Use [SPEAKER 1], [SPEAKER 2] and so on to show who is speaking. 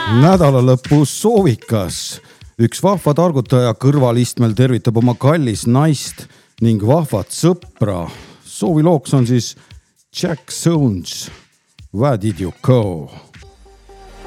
[SPEAKER 1] Nädalalõpu soovikas. Üks vahva targutaja kõrvalistmel tervitab oma kallis naist ning vahvat sõpra. Soovilooks on siis Jack Jones. Where did you go?